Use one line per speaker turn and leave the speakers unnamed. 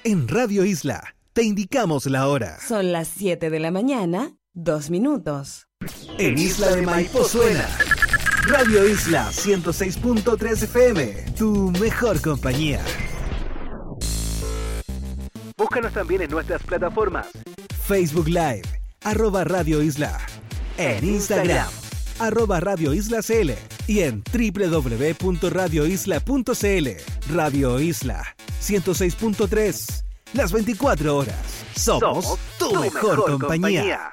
En Radio Isla te indicamos la hora.
Son las 7 de la mañana, 2 minutos.
En Isla de Maipo suena Radio Isla 106.3 FM, tu mejor compañía. Búscanos también en nuestras plataformas: Facebook Live, @Radio Isla, en Instagram, @Radio Isla CL y en www.radioisla.cl. Radio Isla 106.3, las 24 horas. Somos tu mejor compañía.